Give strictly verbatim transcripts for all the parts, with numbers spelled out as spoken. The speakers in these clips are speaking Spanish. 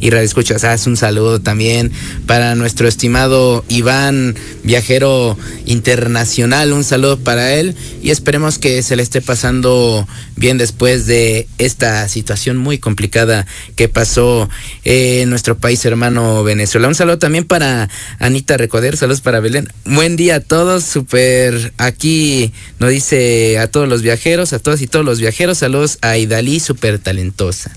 y radioescuchas. Ah, es un saludo también para nuestro estimado Iván, viajero internacional, un saludo para él y esperemos que se le esté pasando bien después de esta situación muy complicada que pasó en nuestro país hermano Venezuela. Un saludo también para Anita Recoder, saludos para Belén. Buen día a todos, súper aquí nos dice a todos los viajeros, a todos y todos los viajeros, saludos a Idalí, súper talentosa.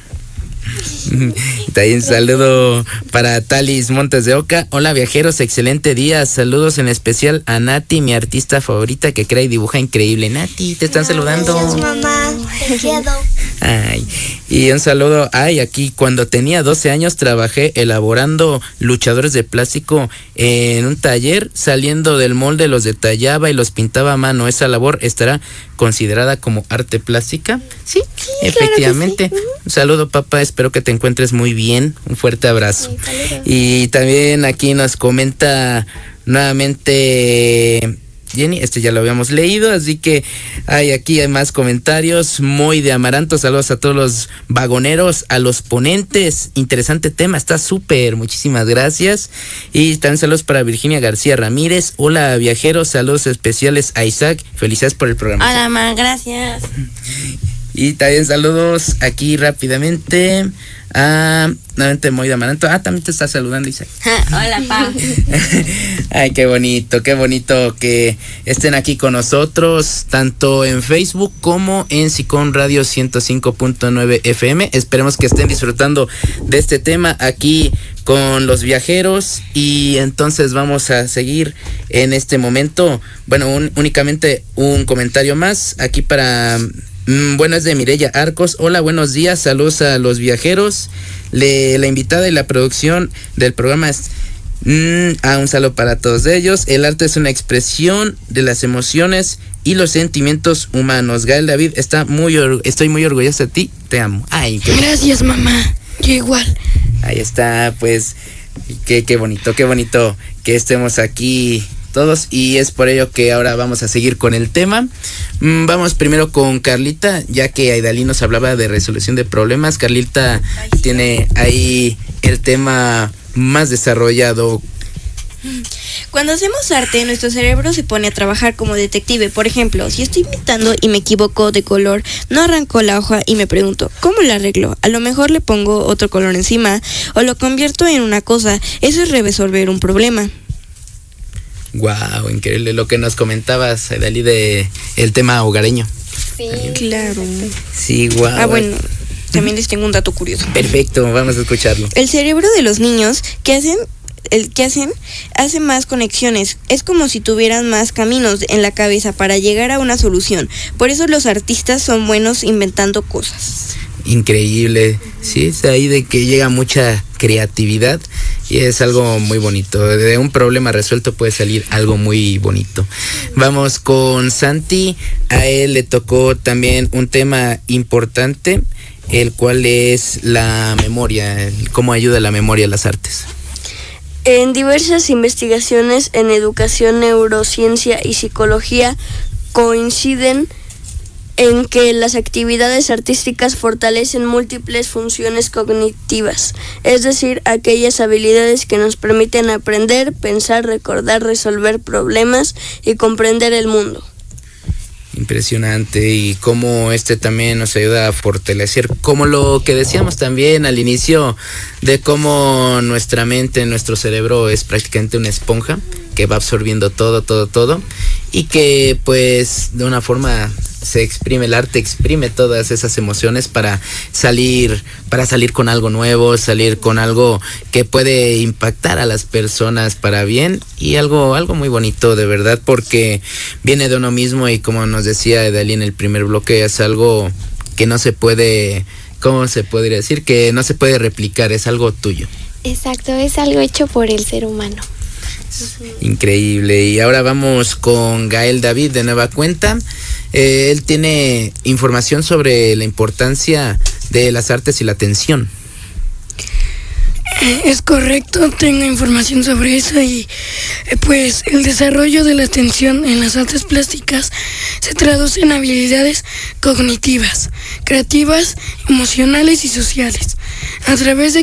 También saludo para Talis Montes de Oca. Hola viajeros, excelente día. Saludos en especial a Nati, mi artista favorita que crea y dibuja increíble. Nati, te están saludando. Gracias, mamá. Te quiero. Ay, y un saludo. Ay, aquí cuando tenía doce años trabajé elaborando luchadores de plástico en un taller. Saliendo del molde los detallaba y los pintaba a mano. Esa labor estará considerada como arte plástica. Sí, sí, efectivamente. Claro que sí. Un saludo, papá, espero que te encuentres muy bien. Un fuerte abrazo. Sí, y también aquí nos comenta nuevamente Jenny, este ya lo habíamos leído, así que hay aquí hay más comentarios. Muy de Amaranto, saludos a todos los vagoneros, a los ponentes, interesante tema, está súper, muchísimas gracias. Y también saludos para Virginia García Ramírez. Hola viajeros, saludos especiales a Isaac, felicidades por el programa. Hola, ma, gracias. Y también saludos aquí rápidamente a nuevamente Muy de Amaranto. Ah, también te está saludando, Isaac. Hola, pa. Ay, qué bonito, qué bonito que estén aquí con nosotros, tanto en Facebook como en Sicón Radio ciento cinco punto nueve F M. Esperemos que estén disfrutando de este tema aquí con los viajeros. Y entonces vamos a seguir en este momento. Bueno, un, únicamente un comentario más aquí para... Bueno, es de Mireya Arcos. Hola, buenos días, saludos a los viajeros. Le, la invitada y la producción del programa es... Mm, ah, un saludo para todos ellos. El arte es una expresión de las emociones y los sentimientos humanos. Gael David, está muy or- estoy muy orgullosa de ti, te amo. Ay, qué gracias, mamá, yo igual. Ahí está, pues, qué, qué bonito, qué bonito que estemos aquí todos, y es por ello que ahora vamos a seguir con el tema. Mm, vamos primero con Carlita, ya que Aidalí nos hablaba de resolución de problemas. Carlita tiene ahí el tema más desarrollado. Cuando hacemos arte, nuestro cerebro se pone a trabajar como detective. Por ejemplo, si estoy pintando y me equivoco de color, no arrancó la hoja y me pregunto, ¿cómo la arreglo? A lo mejor le pongo otro color encima o lo convierto en una cosa. Eso es resolver un problema. Wow, increíble lo que nos comentabas, Aidalí, de el tema hogareño. Sí, claro. Sí, wow. Ah, bueno, también les tengo un dato curioso. Perfecto, vamos a escucharlo. El cerebro de los niños que hacen el que hacen hace más conexiones. Es como si tuvieran más caminos en la cabeza para llegar a una solución. Por eso los artistas son buenos inventando cosas. Increíble, sí, es ahí de que llega mucha creatividad y es algo muy bonito. De un problema resuelto puede salir algo muy bonito. Vamos con Santi, a él le tocó también un tema importante, el cual es la memoria, cómo ayuda la memoria a las artes. En diversas investigaciones en educación, neurociencia y psicología coinciden en que las actividades artísticas fortalecen múltiples funciones cognitivas, es decir, aquellas habilidades que nos permiten aprender, pensar, recordar, resolver problemas y comprender el mundo. Impresionante, y cómo este también nos ayuda a fortalecer, como lo que decíamos también al inicio, de cómo nuestra mente, nuestro cerebro es prácticamente una esponja que va absorbiendo todo, todo, todo, y que pues de una forma se exprime, el arte exprime todas esas emociones para salir, para salir con algo nuevo, salir con algo que puede impactar a las personas para bien, y algo, algo muy bonito de verdad, porque viene de uno mismo, y como nos decía Aidalí en el primer bloque, es algo que no se puede, ¿cómo se podría decir? Que no se puede replicar, es algo tuyo. Exacto, es algo hecho por el ser humano. Increíble. Y ahora vamos con Gael David de nueva cuenta. Eh, él tiene información sobre la importancia de las artes y la atención. Es correcto, tengo información sobre eso y eh, pues el desarrollo de la atención en las artes plásticas se traduce en habilidades cognitivas, creativas, emocionales y sociales, a través de